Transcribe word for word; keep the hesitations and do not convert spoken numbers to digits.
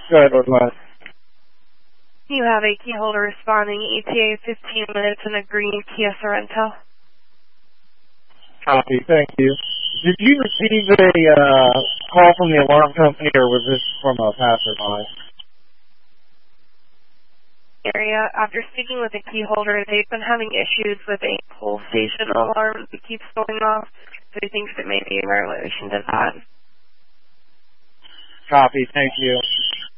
Go ahead, Northwest. You have a key holder responding, E T A fifteen minutes in a green Kia Sorento. Copy, thank you. Did you receive a uh, call from the alarm company, or was this from a passerby? Area. After speaking with the key holder, they've been having issues with a pull station alarm that keeps going off, so he thinks it may be in relation to that. Copy, thank you.